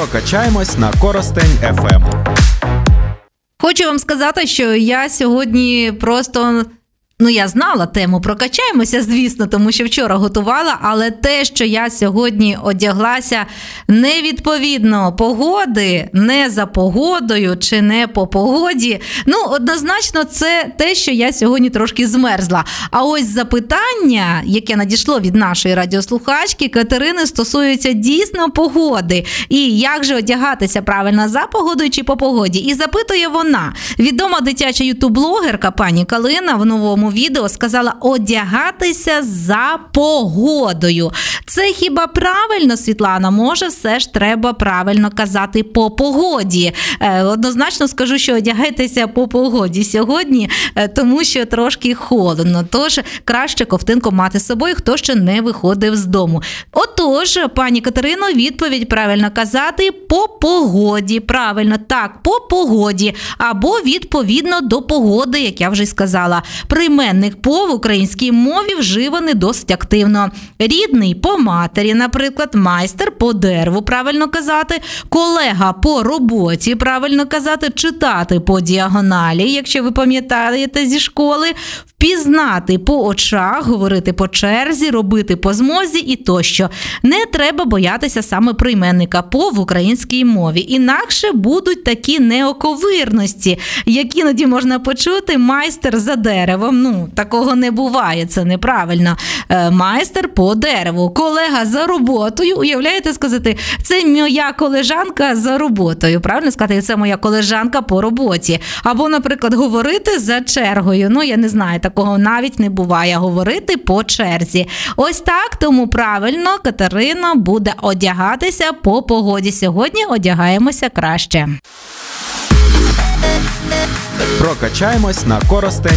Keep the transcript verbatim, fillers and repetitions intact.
Прокачаємось на Коростень еф ем. Хочу вам сказати, що я сьогодні просто... Ну, я знала тему «Прокачаємося», звісно, тому що вчора готувала, але те, що я сьогодні одяглася не відповідно погоди, не за погодою чи не по погоді, ну, однозначно, це те, що я сьогодні трошки змерзла. А ось запитання, яке надійшло від нашої радіослухачки Катерини, стосується дійсно погоди. І як же одягатися правильно, за погодою чи по погоді? І запитує вона. Відома дитяча ютуб-блогерка пані Калина в новому відео сказала одягатися за погодою. Це хіба правильно, Світлана? Може, все ж треба правильно казати по погоді? Е, однозначно скажу, що одягайтеся по погоді сьогодні, е, тому що трошки холодно. Тож краще ковтинку мати з собою, хто ще не виходив з дому. Отож, пані Катерино, відповідь правильно казати по погоді. Правильно, так, по погоді. Або відповідно до погоди, як я вже й сказала. Прийменник «по» в українській мові вживаний досить активно. Рідний – по матері, наприклад, майстер – по дереву, правильно казати, колега – по роботі, правильно казати, читати – по діагоналі, якщо ви пам'ятаєте зі школи, впізнати – по очах, говорити по черзі, робити по змозі і тощо. Не треба боятися саме прийменника «по» в українській мові. Інакше будуть такі неоковирності, які іноді можна почути «майстер за деревом». Ну, такого не буває, це неправильно. Майстер по дереву, колега за роботою, уявляєте сказати, це моя колежанка за роботою, правильно сказати, це моя колежанка по роботі. Або, наприклад, говорити за чергою, ну, я не знаю, такого навіть не буває, говорити по черзі. Ось так, тому правильно Катерина буде одягатися по погоді. Сьогодні одягаємося краще. Прокачаємось на Коростень